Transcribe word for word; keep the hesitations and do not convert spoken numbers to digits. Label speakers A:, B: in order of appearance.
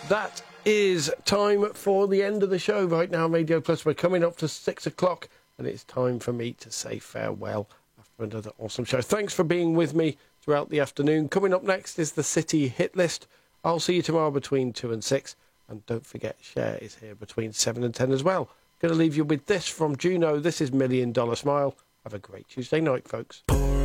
A: That is time for the end of the show right now, Radio Plus. We're coming up to six o'clock, and it's time for me to say farewell after another awesome show. Thanks for being with me throughout the afternoon. Coming up next is the City Hit List. I'll see you tomorrow between two and six. And don't forget, Cher is here between seven and ten as well. Going to leave you with this from Juno. This is Million Dollar Smile. Have a great Tuesday night, folks.